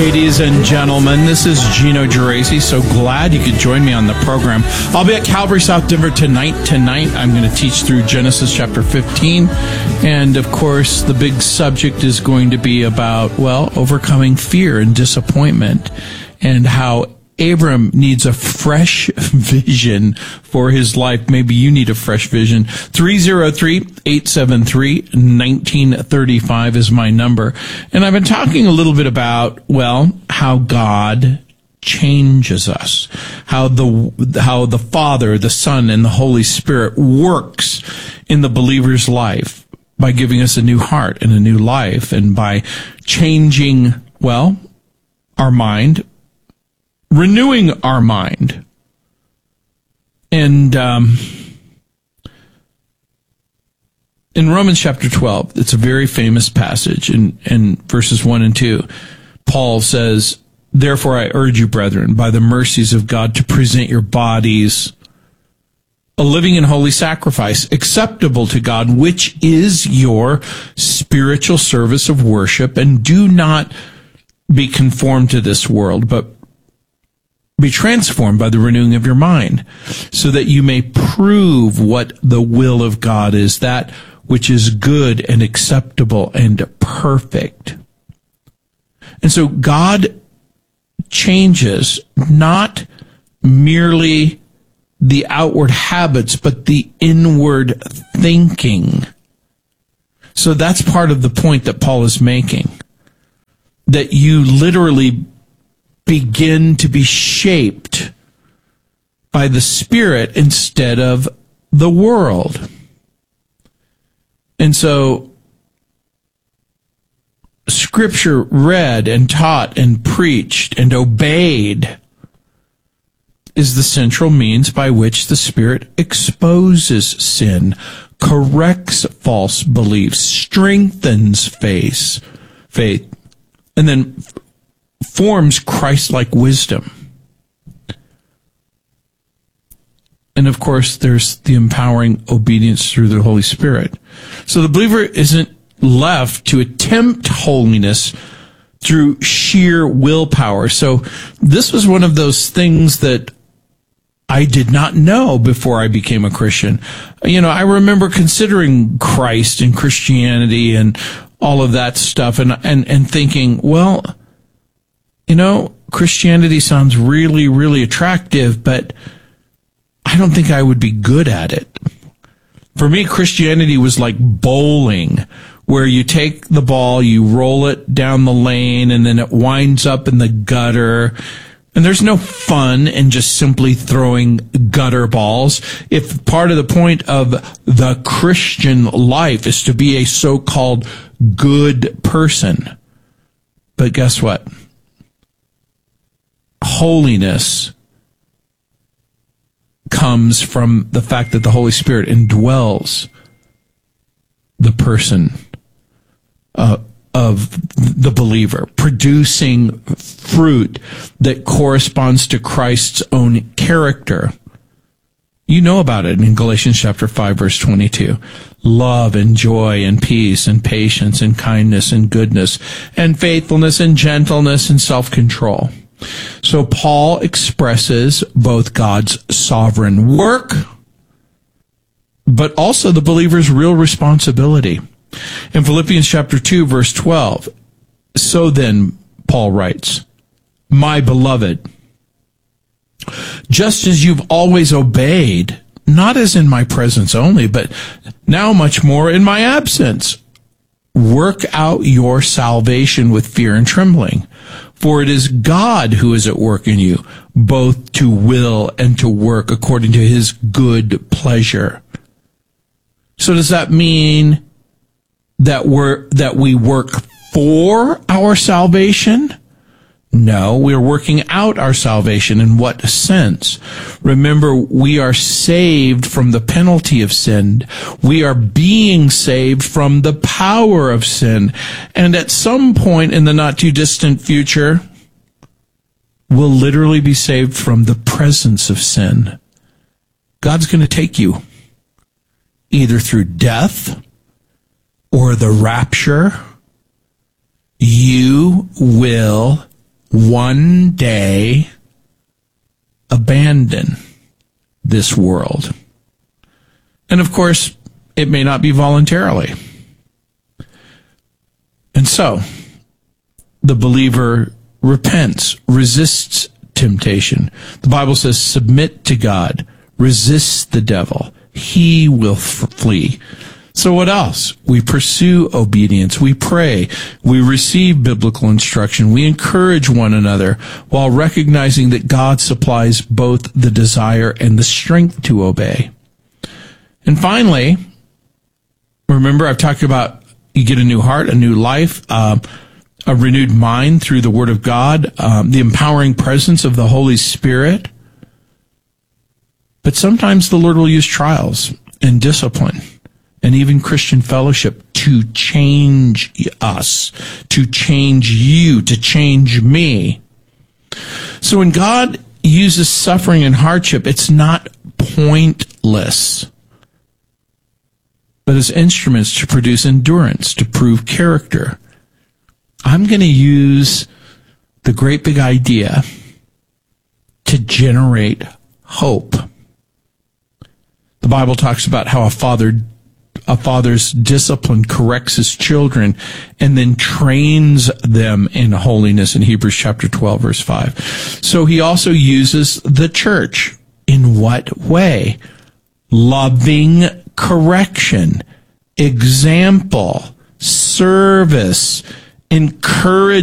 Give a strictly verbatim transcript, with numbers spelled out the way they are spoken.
Ladies and gentlemen, this is Gino Geraci. So glad you could join me on the program. I'll be at Calvary South Denver tonight. Tonight, I'm going to teach through Genesis chapter fifteen. And of course, the big subject is going to be about, well, overcoming fear and disappointment and how Abram needs a fresh vision for his life. Maybe you need a fresh vision. three oh three, eight seven three, one nine three five is my number. And I've been talking a little bit about, well, how God changes us, how the, how the Father, the Son, and the Holy Spirit works in the believer's life by giving us a new heart and a new life, and by changing, well, our mind, renewing our mind. And um, in Romans chapter twelve, it's a very famous passage. In, in verses one and two, Paul says, "Therefore I urge you, brethren, by the mercies of God, to present your bodies a living and holy sacrifice, acceptable to God, which is your spiritual service of worship. And do not be conformed to this world, but be transformed by the renewing of your mind, so that you may prove what the will of God is, that which is good and acceptable and perfect." And so God changes not merely the outward habits, but the inward thinking. So that's part of the point that Paul is making, that you literally begin to be shaped by the Spirit instead of the world. And so, Scripture read and taught and preached and obeyed is the central means by which the Spirit exposes sin, corrects false beliefs, strengthens faith, faith, and then forms Christ-like wisdom. And of course, there's the empowering obedience through the Holy Spirit. So the believer isn't left to attempt holiness through sheer willpower. So this was one of those things that I did not know before I became a Christian. You know, I remember considering Christ and Christianity and all of that stuff, and and, and thinking, well, you know, Christianity sounds really, really attractive, but I don't think I would be good at it. For me, Christianity was like bowling, where you take the ball, you roll it down the lane, and then it winds up in the gutter. And there's no fun in just simply throwing gutter balls. If part of the point of the Christian life is to be a so-called good person. But guess what? Holiness comes from the fact that the Holy Spirit indwells the person uh, of the believer, producing fruit that corresponds to Christ's own character. You know about it in Galatians chapter five, verse twenty-two. Love and joy and peace and patience and kindness and goodness and faithfulness and gentleness and self-control. So Paul expresses both God's sovereign work, but also the believer's real responsibility. In Philippians chapter two, verse twelve, "So then," Paul writes, "my beloved, just as you've always obeyed, not as in my presence only, but now much more in my absence, work out your salvation with fear and trembling. For it is God who is at work in you, both to will and to work according to his good pleasure." So does that mean that we're, that we work for our salvation? No, we're working out our salvation. In what sense? Remember, we are saved from the penalty of sin. We are being saved from the power of sin. And at some point in the not too distant future, we'll literally be saved from the presence of sin. God's going to take you either through death or the rapture. You will one day abandon this world. And of course, it may not be voluntarily. And so, the believer repents, resists temptation. The Bible says, submit to God, resist the devil. He will f- flee. So what else? We pursue obedience. We pray. We receive biblical instruction. We encourage one another while recognizing that God supplies both the desire and the strength to obey. And finally, remember I've talked about you get a new heart, a new life, uh, a renewed mind through the Word of God, um, the empowering presence of the Holy Spirit. But sometimes the Lord will use trials and discipline and even Christian fellowship to change us, to change you, to change me. So when God uses suffering and hardship, it's not pointless, but as instruments to produce endurance, to prove character. I'm going to use the great big idea to generate hope. The Bible talks about how a father, a father's discipline corrects his children and then trains them in holiness in Hebrews chapter twelve, verse five. So he also uses the church. In what way? Loving correction, example, service, encouragement.